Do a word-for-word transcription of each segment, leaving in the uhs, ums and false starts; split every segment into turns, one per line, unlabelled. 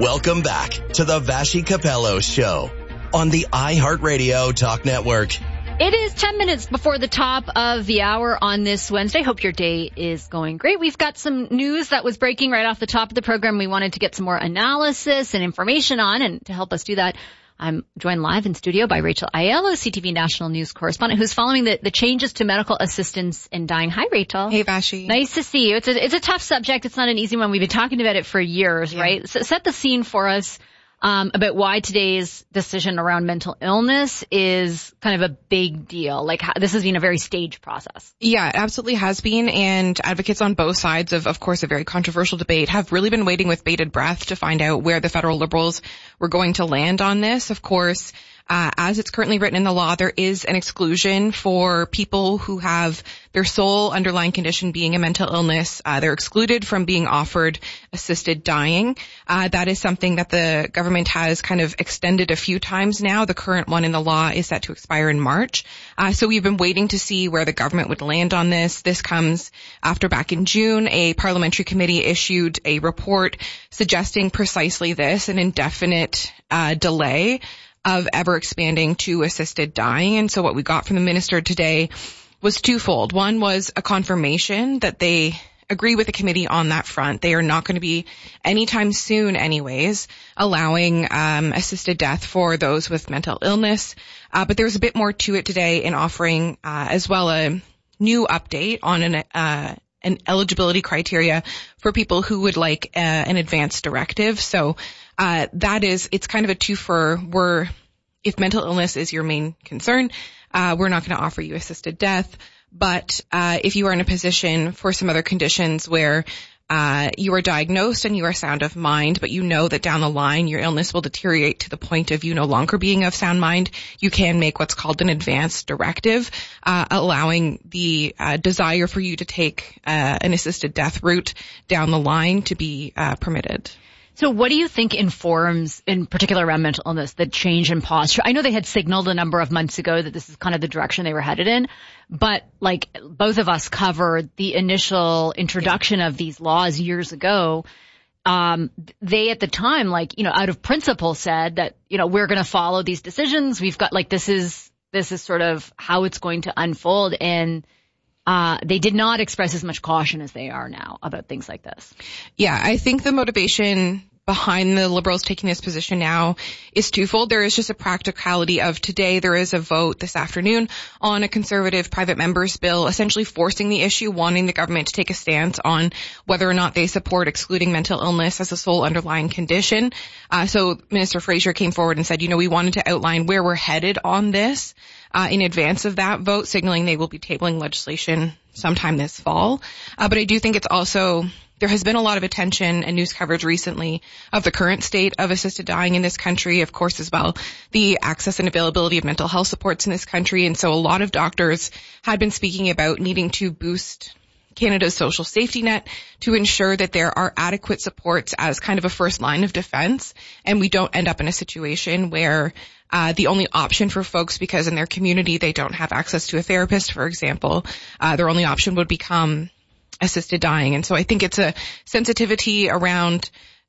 Welcome back to the Vassy Capello Show on the iHeartRadio Talk Network.
It is ten minutes before the top of the hour on this Wednesday. Hope your day is going great. We've got some news that was breaking right off the top of the program. We wanted to get some more analysis and information on, and to help us do that, I'm joined live in studio by Rachel Aiello, C T V National News correspondent, who's following the, the changes to medical assistance in dying. Hi, Rachel.
Hey, Vassy.
Nice to see you. It's a, it's a tough subject. It's not an easy one. We've been talking about it for years, yeah. right? So set the scene for us. Um, about why today's decision around mental illness is kind of a big deal. Like, how, this has been a very staged process.
Yeah, it absolutely has been. And advocates on both sides of, of course, a very controversial debate have really been waiting with bated breath to find out where the federal Liberals were going to land on this. Of course, Uh, as it's currently written in the law, there is an exclusion for people who have their sole underlying condition being a mental illness. Uh, they're excluded from being offered assisted dying. Uh, that is something that the government has kind of extended a few times now. The current one in the law is set to expire in March. Uh, so we've been waiting to see where the government would land on this. This comes after back in June, a parliamentary committee issued a report suggesting precisely this, an indefinite uh, delay of ever expanding to assisted dying. And so what we got from the minister today was twofold. One was a confirmation that they agree with the committee on that front. They are not going to be anytime soon anyways allowing um assisted death for those with mental illness. Uh, but there was a bit more to it today in offering uh, as well a new update on an uh an eligibility criteria for people who would like uh, an advance directive. So uh that is, it's kind of a two-fer. We're, if mental illness is your main concern, uh we're not going to offer you assisted death. But uh if you are in a position for some other conditions where uh you are diagnosed and you are sound of mind, but you know that down the line your illness will deteriorate to the point of you no longer being of sound mind, you can make what's called an advance directive, uh allowing the uh, desire for you to take uh, an assisted death route down the line to be uh, permitted.
So what do you think informs, in particular around mental illness, the change in posture? I know they had signaled a number of months ago that this is kind of the direction they were headed in, but like both of us covered the initial introduction of these laws years ago. Um, they at the time, like, you know, out of principle said that, you know, we're going to follow these decisions. We've got like, this is, this is sort of how it's going to unfold. And Uh, they did not express as much caution as they are now about things like this.
Yeah, I think the motivation behind the Liberals taking this position now is twofold. There is just a practicality of today. There is a vote this afternoon on a Conservative private member's bill, essentially forcing the issue, wanting the government to take a stance on whether or not they support excluding mental illness as a sole underlying condition. Uh, so Minister Fraser came forward and said, you know, we wanted to outline where we're headed on this uh, in advance of that vote, signaling they will be tabling legislation sometime this fall. Uh, but I do think it's also, there has been a lot of attention and news coverage recently of the current state of assisted dying in this country, of course, as well, the access and availability of mental health supports in this country. And so a lot of doctors had been speaking about needing to boost Canada's social safety net to ensure that there are adequate supports as kind of a first line of defense, and we don't end up in a situation where uh the only option for folks, because in their community they don't have access to a therapist, for example, uh their only option would become assisted dying. And so I think it's a sensitivity around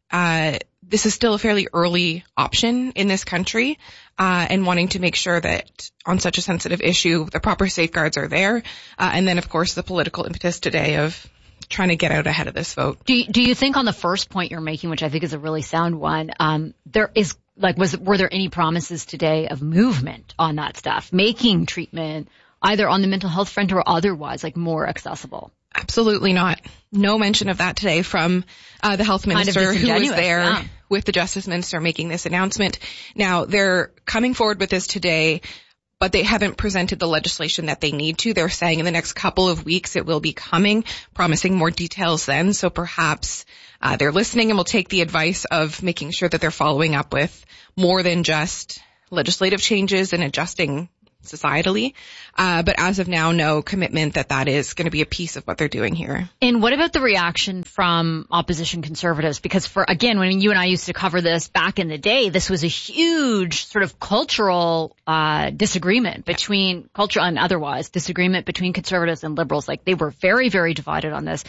uh this is still a fairly early option in this country, uh and wanting to make sure that on such a sensitive issue the proper safeguards are there, uh, and then of course the political impetus today of trying to get out ahead of this vote.
Do you, do you think on the first point you're making, which I think is a really sound one, um there is like was were there any promises today of movement on that stuff, making treatment either on the mental health front or otherwise like more accessible?
Absolutely not. No mention of that today from uh, the health minister
kind of
who was there
yeah.
with the justice minister making this announcement. Now, they're coming forward with this today, but they haven't presented the legislation that they need to. They're saying in the next couple of weeks it will be coming, promising more details then. So perhaps uh, they're listening and will take the advice of making sure that they're following up with more than just legislative changes and adjusting societally. Uh, but as of now, no commitment that that is going to be a piece of what they're doing here.
And what about the reaction from opposition Conservatives? Because for, again, when you and I used to cover this back in the day, this was a huge sort of cultural, uh, disagreement between culture and otherwise disagreement between Conservatives and Liberals. Like they were very, very divided on this.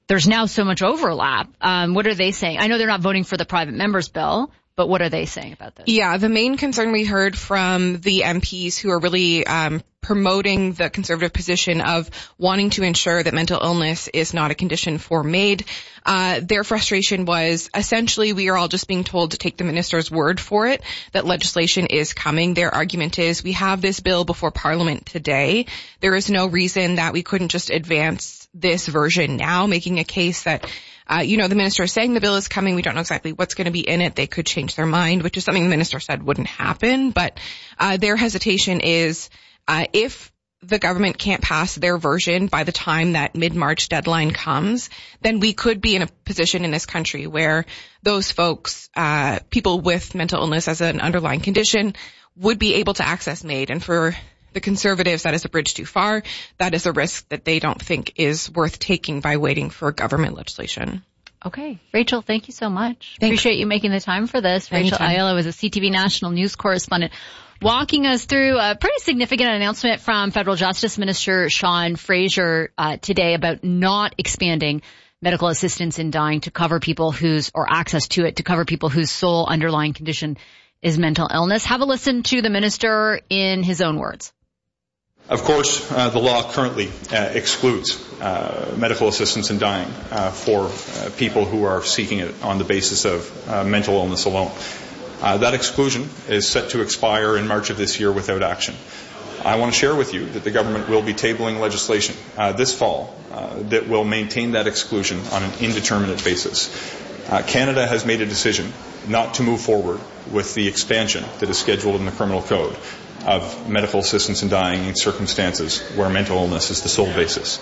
there's now so much overlap. Um, what are they saying? I know they're not voting for the private members bill, but what are they saying about this?
Yeah, the main concern we heard from the M Ps who are really um, promoting the Conservative position of wanting to ensure that mental illness is not a condition for MAID, uh, their frustration was essentially we are all just being told to take the minister's word for it, that legislation is coming. Their argument is we have this bill before Parliament today. There is no reason that we couldn't just advance this version now, making a case that Uh, you know, the minister is saying the bill is coming. We don't know exactly what's going to be in it. They could change their mind, which is something the minister said wouldn't happen. But uh, their hesitation is uh, if the government can't pass their version by the time that mid-March deadline comes, then we could be in a position in this country where those folks, uh, people with mental illness as an underlying condition, would be able to access MAID. And for the Conservatives, that is a bridge too far. That is a risk that they don't think is worth taking by waiting for government legislation.
Okay. Rachel, thank you so much.
Thanks.
Appreciate you making the time for this. Rachel
Anytime.
Ayala is a C T V national news correspondent walking us through a pretty significant announcement from Federal Justice Minister Sean Fraser uh, today about not expanding medical assistance in dying to cover people whose, or access to it to cover people whose sole underlying condition is mental illness. Have a listen to the minister in his own words.
Of course, uh, the law currently uh, excludes uh, medical assistance in dying uh, for uh, people who are seeking it on the basis of uh, mental illness alone. Uh, that exclusion is set to expire in March of this year without action. I want to share with you that the government will be tabling legislation uh, this fall uh, that will maintain that exclusion on an indeterminate basis. Uh, Canada has made a decision not to move forward with the expansion that is scheduled in the Criminal Code of medical assistance in dying in circumstances where mental illness is the sole basis.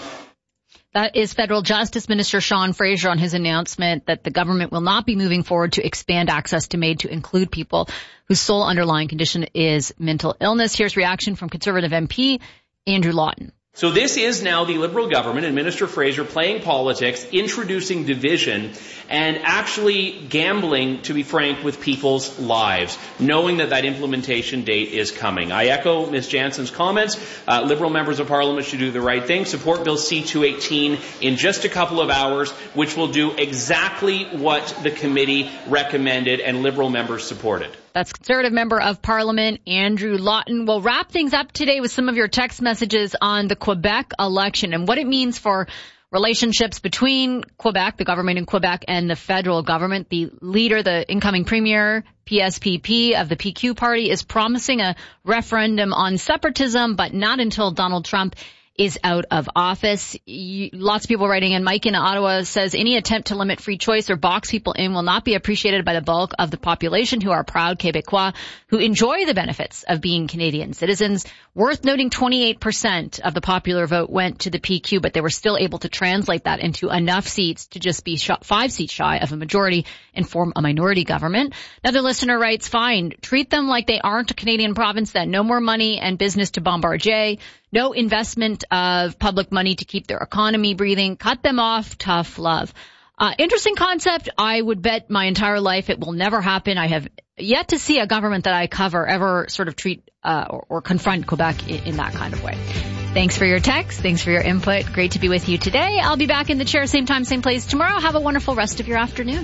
That is Federal Justice Minister Sean Fraser on his announcement that the government will not be moving forward to expand access to MAID to include people whose sole underlying condition is mental illness. Here's reaction from Conservative M P Andrew Lawton.
So this is now the Liberal government and Minister Fraser playing politics, introducing division, and actually gambling, to be frank, with people's lives, knowing that that implementation date is coming. I echo Miz Jansen's comments. Uh, Liberal members of Parliament should do the right thing. Support Bill C two eighteen in just a couple of hours, which will do exactly what the committee recommended and Liberal members supported.
That's Conservative Member of Parliament Andrew Lawton. We'll wrap things up today with some of your text messages on the Quebec election and what it means for relationships between Quebec, the government in Quebec, and the federal government. The leader, the incoming premier, P S P P of the P Q party, is promising a referendum on separatism, but not until Donald Trump is out of office. You, lots of people writing in. Mike in Ottawa says any attempt to limit free choice or box people in will not be appreciated by the bulk of the population who are proud Québécois, who enjoy the benefits of being Canadian citizens. Worth noting, twenty-eight percent of the popular vote went to the P Q, but they were still able to translate that into enough seats to just be sh- five seats shy of a majority and form a minority government. Another listener writes, fine, treat them like they aren't a Canadian province then. No more money and business to Bombardier. No investment of public money to keep their economy breathing. Cut them off. Tough love. Uh, interesting concept. I would bet my entire life it will never happen. I have yet to see a government that I cover ever sort of treat uh, or, or confront Quebec in, in that kind of way. Thanks for your text. Thanks for your input. Great to be with you today. I'll be back in the chair same time, same place tomorrow. Have a wonderful rest of your afternoon.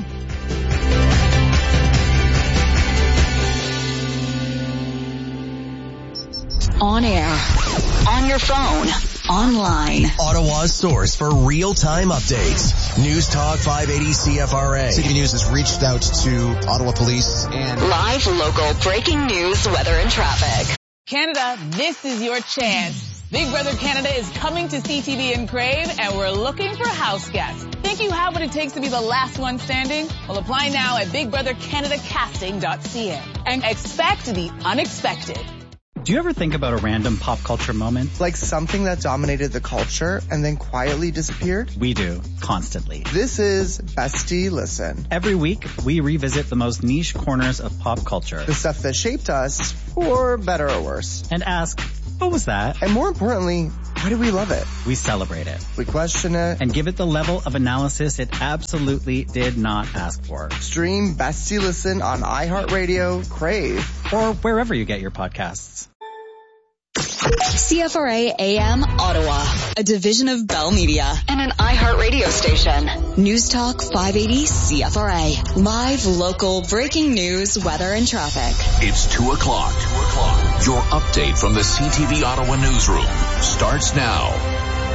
On air, on your phone, online.
Ottawa's source for real-time updates. News Talk five eighty C F R A.
C T V News has reached out to Ottawa Police and
live local breaking news, weather and traffic.
Canada, this is your chance. Big Brother Canada is coming to C T V in Crave, and we're looking for house guests. Think you have what it takes to be the last one standing? Well, apply now at big brother canada casting dot c a and expect the unexpected.
Do you ever think about a random pop culture moment?
Like something that dominated the culture and then quietly disappeared?
We do, constantly.
This is Bestie Listen.
Every week, we revisit the most niche corners of pop culture.
The stuff that shaped us, for better or worse.
And ask, what was that?
And more importantly, why do we love it?
We celebrate it.
We question it.
And give it the level of analysis it absolutely did not ask for.
Stream Bestie Listen on iHeartRadio, Crave,
or wherever you get your podcasts.
C F R A A M Ottawa, a division of Bell Media and an iHeart radio station. News Talk five eighty C F R A. Live, local, breaking news, weather, and traffic.
It's two o'clock. two o'clock. Your update from the C T V Ottawa newsroom starts now.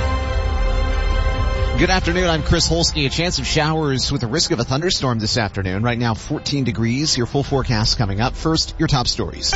Good afternoon, I'm Chris Holsky. A chance of showers with a risk of a thunderstorm this afternoon. Right now, fourteen degrees. Your full forecast coming up. First, your top stories.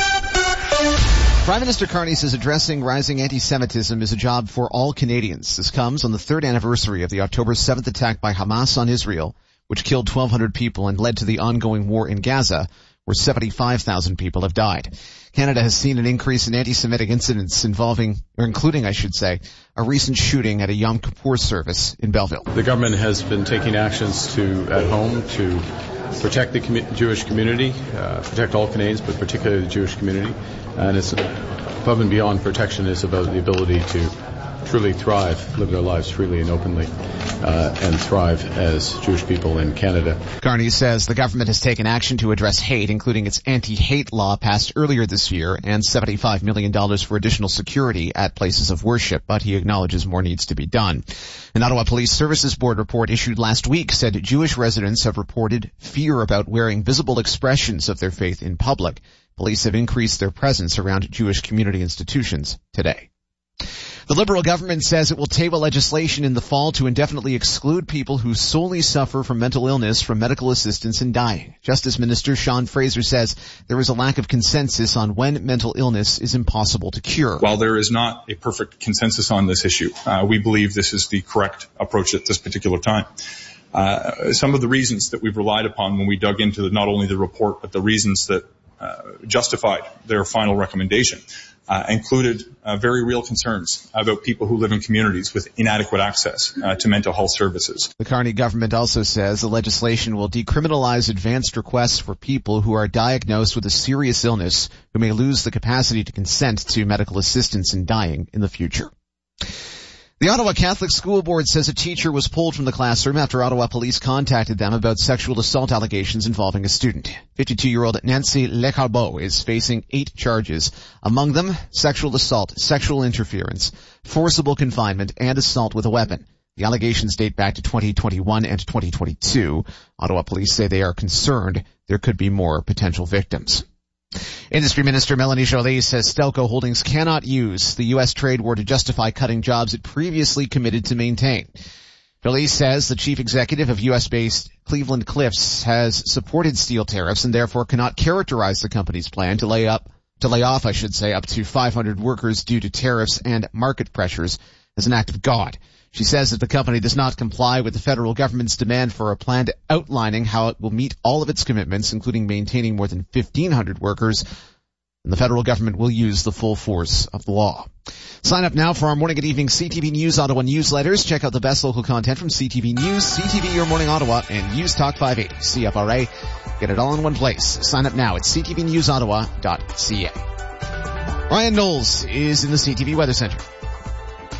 Prime Minister Carney says addressing rising anti-Semitism is a job for all Canadians. This comes on the third anniversary of the October seventh attack by Hamas on Israel, which killed twelve hundred people and led to the ongoing war in Gaza, where seventy-five thousand people have died. Canada has seen an increase in anti-Semitic incidents involving, or including, I should say, a recent shooting at a Yom Kippur service in Belleville.
The government has been taking actions to, at home, to protect the com- Jewish community, uh, protect all Canadians, but particularly the Jewish community. And it's above and beyond protection. It's about the ability to truly thrive, live their lives freely and openly, uh, and thrive as Jewish people in Canada.
Carney says the government has taken action to address hate, including its anti-hate law passed earlier this year and seventy-five million dollars for additional security at places of worship, but he acknowledges more needs to be done. An Ottawa Police Services Board report issued last week said Jewish residents have reported fear about wearing visible expressions of their faith in public. Police have increased their presence around Jewish community institutions today. The Liberal government says it will table legislation in the fall to indefinitely exclude people who solely suffer from mental illness from medical assistance in dying. Justice Minister Sean Fraser says there is a lack of consensus on when mental illness is impossible to cure.
While there is not a perfect consensus on this issue, uh, we believe this is the correct approach at this particular time. Uh, some of the reasons that we've relied upon when we dug into the, not only the report, but the reasons that uh, justified their final recommendation Uh, included uh, very real concerns about people who live in communities with inadequate access uh, to mental health services.
The Carney government also says the legislation will decriminalize advanced requests for people who are diagnosed with a serious illness who may lose the capacity to consent to medical assistance in dying in the future. The Ottawa Catholic School Board says a teacher was pulled from the classroom after Ottawa police contacted them about sexual assault allegations involving a student. fifty-two-year-old Nancy Lecarbeau is facing eight charges, among them sexual assault, sexual interference, forcible confinement, and assault with a weapon. The allegations date back to twenty twenty-one and twenty twenty-two. Ottawa police say they are concerned there could be more potential victims. Industry Minister Melanie Joly says Stelco Holdings cannot use the U S trade war to justify cutting jobs it previously committed to maintain. Joly says the chief executive of U S-based Cleveland Cliffs has supported steel tariffs and therefore cannot characterize the company's plan to lay up, to lay off, I should say, up to five hundred workers due to tariffs and market pressures as an act of God. She says that the company does not comply with the federal government's demand for a plan outlining how it will meet all of its commitments, including maintaining more than fifteen hundred workers, and the federal government will use the full force of the law. Sign up now for our morning and evening C T V News Ottawa newsletters. Check out the best local content from C T V News, C T V Your Morning Ottawa, and News Talk five eighty, C F R A. Get it all in one place. Sign up now at c t v news ottawa dot c a. Ryan Knowles is in the C T V Weather Center.